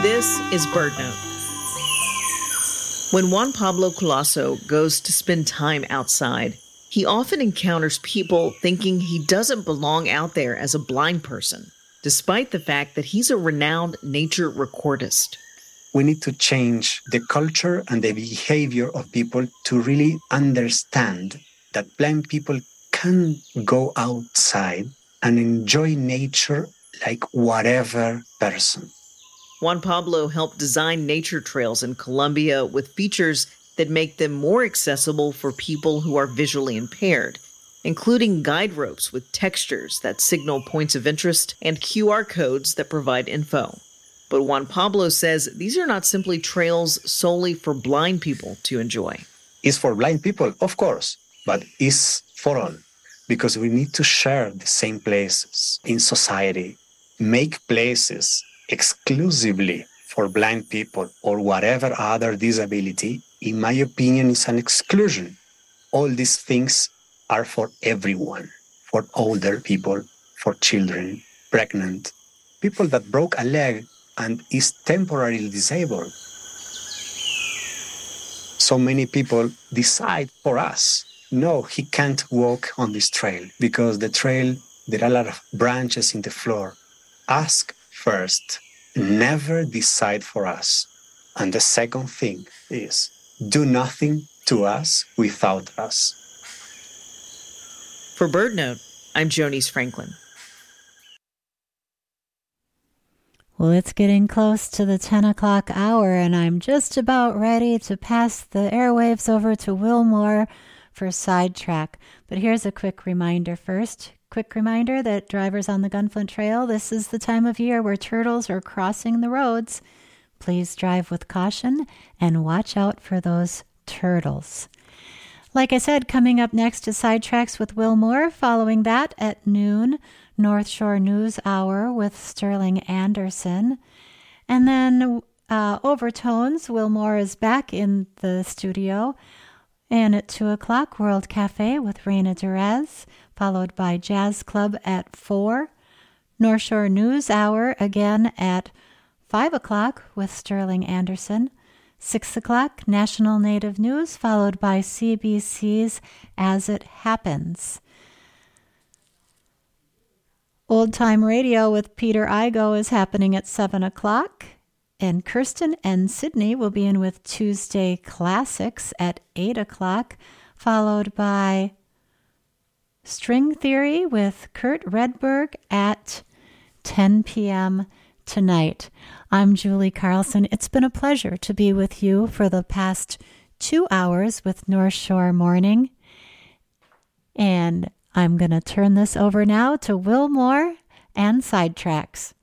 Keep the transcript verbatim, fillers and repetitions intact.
This is BirdNote. When Juan Pablo Collazo goes to spend time outside, he often encounters people thinking he doesn't belong out there as a blind person, despite the fact that he's a renowned nature recordist. We need to change the culture and the behavior of people to really understand that blind people can go outside and enjoy nature like whatever person. Juan Pablo helped design nature trails in Colombia with features that make them more accessible for people who are visually impaired, including guide ropes with textures that signal points of interest and Q R codes that provide info. But Juan Pablo says these are not simply trails solely for blind people to enjoy. It's for blind people, of course, but it's for all, because we need to share the same places in society, make places exclusively for blind people or whatever other disability, in my opinion, is an exclusion. All these things are for everyone, for older people, for children, pregnant, people that broke a leg and is temporarily disabled. So many people decide for us, no, he can't walk on this trail because the trail, there are a lot of branches in the floor. Ask first, never decide for us. And the second thing is, do nothing to us without us. For BirdNote, I'm Jonice Franklin. Well, it's getting close to the ten o'clock hour, and I'm just about ready to pass the airwaves over to Wilmore for Sidetrack. But here's a quick reminder first. Quick reminder that drivers on the Gunflint Trail, this is the time of year where turtles are crossing the roads. Please drive with caution and watch out for those turtles. Like I said, coming up next is Sidetracks with Will Moore. Following that at noon, North Shore News Hour with Sterling Anderson. And then uh, Overtones, Will Moore is back in the studio. And at two o'clock, World Cafe with Reina Durez, followed by Jazz Club at four. North Shore News Hour again at five o'clock with Sterling Anderson. six o'clock, National Native News, followed by C B C's As It Happens. Old Time Radio with Peter Igo is happening at seven o'clock. And Kirsten and Sydney will be in with Tuesday Classics at eight o'clock, followed by String Theory with Kurt Redberg at ten p.m. tonight. I'm Julie Carlson. It's been a pleasure to be with you for the past two hours with North Shore Morning. And I'm going to turn this over now to Will Moore and Sidetracks.